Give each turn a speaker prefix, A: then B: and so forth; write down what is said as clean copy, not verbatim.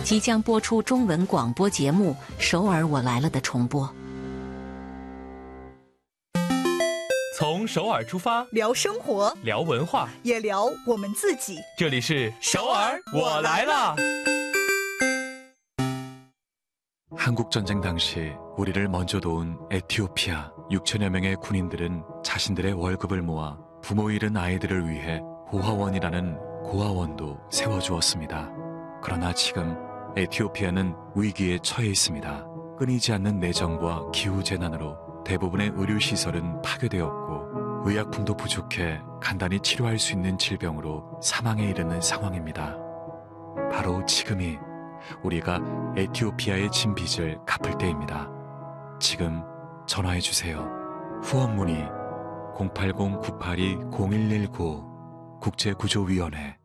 A: 即将播出中文广播节目《首尔我来了》的重播。
B: 从首尔出发，
C: 聊生活，
B: 聊文化，
C: 也聊我们自己。
B: 这里是首尔我来了。
D: 한국전쟁 당시 우리를 먼저 도운 에티오피아 6천여 명의 군인들은 자신들의 월급을 모아 부모 잃은 아이들을 위해 고아원이라는 고아원도 세워주었습니다. 그러나 지금 에티오피아는 위기에 처해 있습니다. 끊이지 않는 내정과 기후재난으로 대부분의 의료시설은 파괴되었고 의약품도 부족해 간단히 치료할 수 있는 질병으로 사망에 이르는 상황입니다. 바로 지금이 우리가 에티오피아의 진 빚을 갚을 때입니다. 지금 전화해주세요. 후원 문의 080-982-0119 국제구조위원회